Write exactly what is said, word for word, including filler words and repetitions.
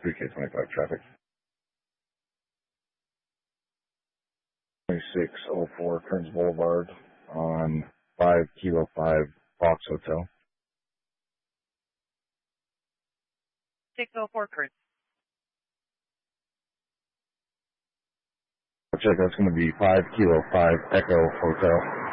three K twenty-five traffic. twenty-six oh four Kearns Boulevard on five Kilo five Fox Hotel. six oh four Kearns. Check, that's going to be five Kilo five Echo Hotel.